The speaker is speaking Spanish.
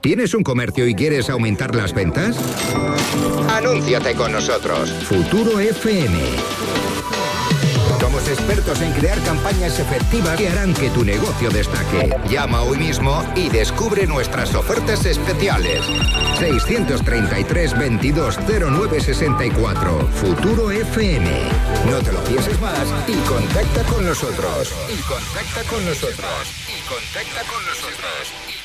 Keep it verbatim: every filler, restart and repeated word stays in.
¿Tienes un comercio y quieres aumentar las ventas? Anúnciate con nosotros. Futuro F M. Somos expertos en crear campañas efectivas que harán que tu negocio destaque. Llama hoy mismo y descubre nuestras ofertas especiales. seiscientos treinta y tres, veintidós, cero nueve sesenta y cuatro. Futuro F M. No te lo pienses más y contacta con nosotros. Y contacta con nosotros. Y contacta con nosotros.